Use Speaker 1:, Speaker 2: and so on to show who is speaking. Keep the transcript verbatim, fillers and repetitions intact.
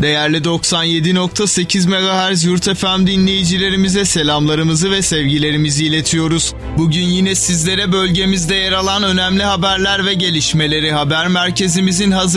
Speaker 1: Değerli doksan yedi nokta sekiz megahertz Yurt F M dinleyicilerimize selamlarımızı ve sevgilerimizi iletiyoruz. Bugün yine sizlere bölgemizde yer alan önemli haberler ve gelişmeleri haber merkezimizin hazır